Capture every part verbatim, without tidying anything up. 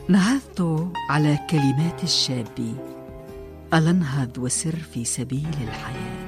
نهضت على كلمات الشاب، ألا انهض وسر في سبيل الحياة.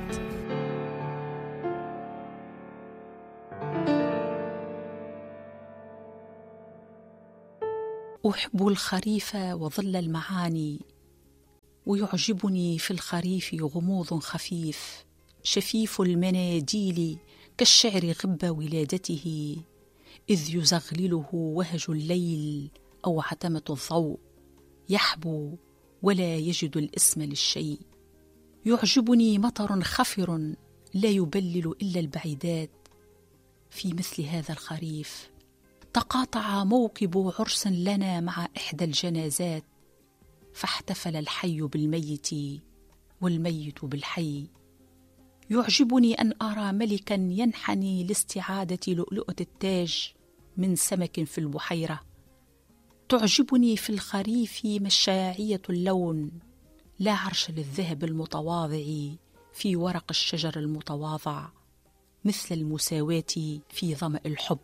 أحب الخريف وظل المعاني، ويعجبني في الخريف غموض خفيف، شفيف المناديل كالشعر غب ولادته، إذ يزغلله وهج الليل أو عتمة الضوء، يحبو ولا يجد الاسم للشيء. يعجبني مطر خفر لا يبلل إلا البعيدات. في مثل هذا الخريف تقاطع موكب عرس لنا مع إحدى الجنازات، فاحتفل الحي بالميت والميت بالحي. يعجبني أن أرى ملكا ينحني لاستعادة لؤلؤة التاج من سمك في البحيرة. تعجبني في الخريف مشاعية اللون، لا عرش للذهب المتواضع في ورق الشجر المتواضع، مثل المساواة في ظمأ الحب.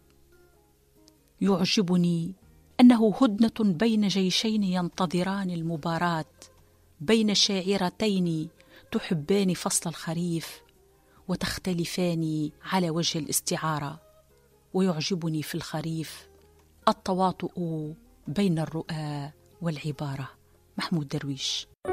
يعجبني أنه هدنة بين جيشين ينتظران المباراة، بين شاعرتين تحبان فصل الخريف وتختلفان على وجه الاستعارة. ويعجبني في الخريف التواطؤ بين الرؤى والعبارة. محمود درويش.